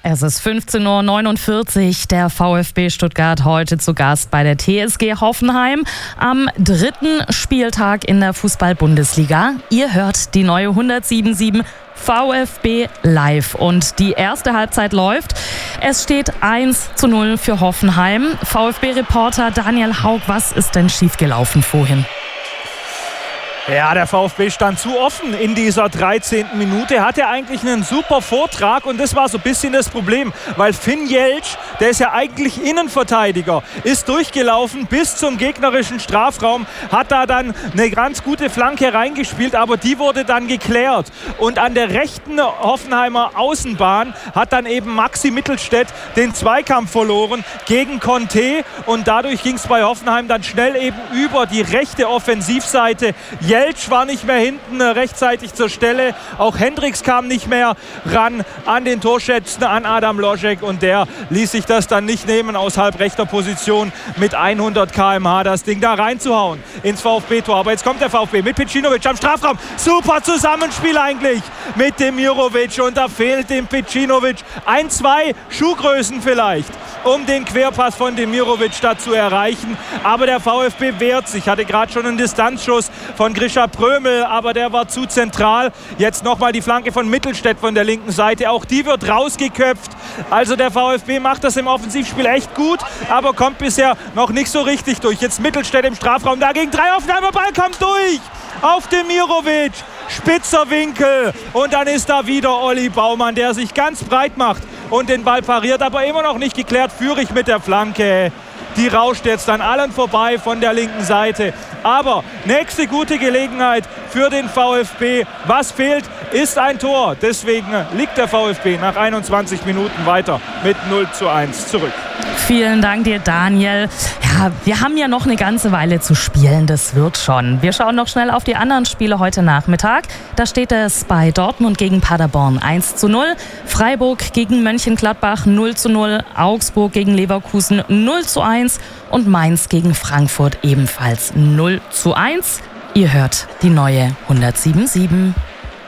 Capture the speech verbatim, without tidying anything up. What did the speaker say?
Es ist fünfzehn Uhr neunundvierzig, der VfB Stuttgart heute zu Gast bei der T S G Hoffenheim am dritten Spieltag in der Fußball-Bundesliga. Ihr hört die neue hundertsieben Komma sieben VfB live und die erste Halbzeit läuft. Es steht eins zu null für Hoffenheim. VfB-Reporter Daniel Haug, was ist denn schiefgelaufen vorhin? Ja, der VfB stand zu offen in dieser dreizehnten Minute. Er hatte eigentlich einen super Vortrag und das war so ein bisschen das Problem, weil Finn Jeltsch, der ist ja eigentlich Innenverteidiger, ist durchgelaufen bis zum gegnerischen Strafraum, hat da dann eine ganz gute Flanke reingespielt, aber die wurde dann geklärt. Und an der rechten Hoffenheimer Außenbahn hat dann eben Maxi Mittelstädt den Zweikampf verloren gegen Conte und dadurch ging es bei Hoffenheim dann schnell eben über die rechte Offensivseite. Jeltsch war nicht mehr hinten rechtzeitig zur Stelle. Auch Hendricks kam nicht mehr ran an den Torschützen, an Adam Loschek. Und der ließ sich das dann nicht nehmen, aus halbrechter Position mit hundert Kilometer pro Stunde das Ding da reinzuhauen ins VfB-Tor. Aber jetzt kommt der VfB mit Pecinovic am Strafraum. Super Zusammenspiel eigentlich mit dem Mirovic. Und da fehlt dem Pecinovic ein, zwei Schuhgrößen vielleicht, um den Querpass von dem Mirovic da zu erreichen. Aber der VfB wehrt sich. Hatte gerade schon einen Distanzschuss von Grisha Prömel, aber der war zu zentral. Jetzt nochmal die Flanke von Mittelstädt von der linken Seite. Auch die wird rausgeköpft. Also der VfB macht das im Offensivspiel echt gut, aber kommt bisher noch nicht so richtig durch. Jetzt Mittelstädt im Strafraum. Da gegen drei Hoffenheimer, Ball kommt durch auf den Mirovic. Spitzer Winkel. Und dann ist da wieder Olli Baumann, der sich ganz breit macht und den Ball pariert, aber immer noch nicht geklärt. Führig mit der Flanke. Die rauscht jetzt an allen vorbei von der linken Seite. Aber nächste gute Gelegenheit für den VfB. Was fehlt, ist ein Tor. Deswegen liegt der VfB nach einundzwanzig Minuten weiter mit null zu eins zurück. Vielen Dank dir, Daniel. Ja, wir haben ja noch eine ganze Weile zu spielen, das wird schon. Wir schauen noch schnell auf die anderen Spiele heute Nachmittag. Da steht es bei Dortmund gegen Paderborn eins zu null, Freiburg gegen Mönchengladbach null zu null, Augsburg gegen Leverkusen null zu eins und Mainz gegen Frankfurt ebenfalls null zu eins. Ihr hört die neue hundertsieben Komma sieben.